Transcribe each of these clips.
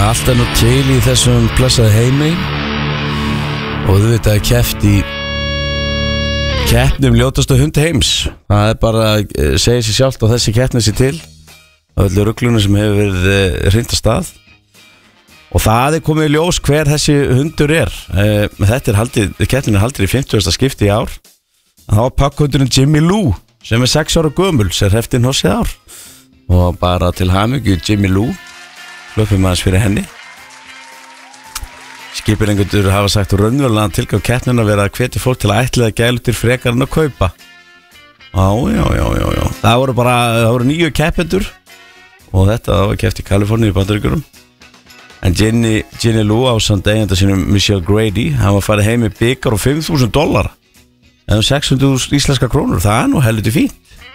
allt nú til í þessum blessaði heimi. Og þú veit að keppt í keppnum ljótastu hundi heims. Það bara segir sér sjálft og þessi keppni sér til á öllu ruglunum sem hefur verið hringt af stað. Og það komið í ljós hver þessi hundur Þetta keppnin haldið í 50. skipti í ár. Það var pakkhundurinn Jimmy Lou sem 6 ára gömul sem hreftinn hossið ár. Og bara til hamingju Jimmy Lou, hlöpum aðeins fyrir henni. Skipulegendur hafa sagt raunverulegan tilgang keppnina vera að hvetja fólk til að ættleiða gælutir frekar en að kaupa. Já. Það voru 9 keppendur og þetta var keppt í Kaliforníu í Bandaríkjunum. En Ginny Lou ásamt eiganda sínum Michelle Grady, hann var farið heim með bikar og $5,000 eða 600.000 íslenska krónur. Það nú helviti fínt.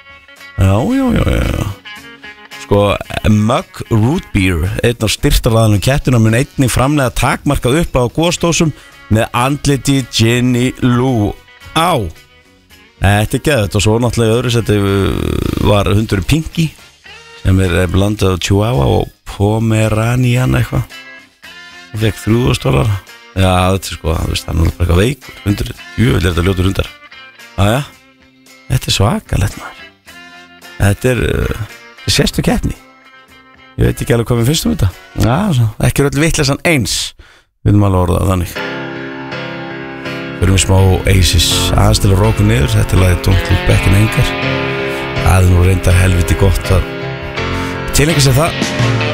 Já. Sko, Mug Root Beer, einn af styrtarraðanum keppnina, mun einnig framleiða takmarkað upp á góðstósum með andliti Ginny Lou á. Þetta geðvægt. Og svo náttúrulega í öðru seti var hundurinn Pinky sem blandað Chihuahua og Pomeranian eitthvað. Það fekk $3,000. Já, þetta sko, það er nú bara eitthvað veikur hundur. Jú, þetta ljótur hundar. Jæja, þetta svakalegt maður. Þetta sérstu keppni. Ég veit ekki alveg hvað við finnst þetta. Já, ekki öll vitleysan eins. Við erum alveg orðað þannig. Við erum smá Oasis aðeins til að róka niður. Þetta lagði Don't Look Back in Anger. Það nú reyndar helviti gott að tilengja sér það.